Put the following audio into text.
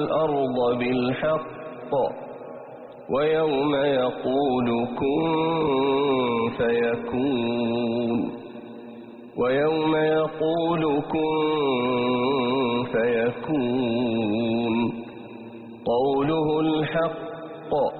الأرض بالحق ويوم يقول كن فيكون قوله الحق